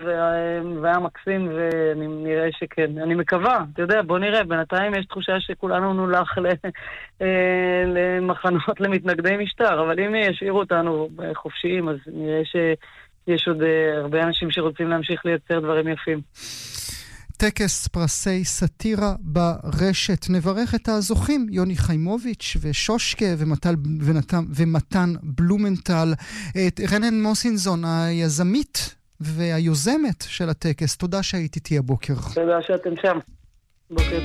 והיה מקסים, ואני נראה שכן. אני מקווה, אתה יודע, בוא נראה, בינתיים יש תחושה שכולנו נולך למחנות למתנגדי משטר, אבל אם ישאירו אותנו חופשיים, אז נראה שיש עוד הרבה אנשים שרוצים להמשיך לייצר דברים יפים. טקס פרסי סאטירה ברשת. נברך את הזוכים, יוני חיימוביץ' ושושקה ומתן בלומנטל. את רנן מוסינזון, היזמית והיוזמת של הטקס. תודה שהייתי איתי הבוקר. תודה שאתם שם. בוקר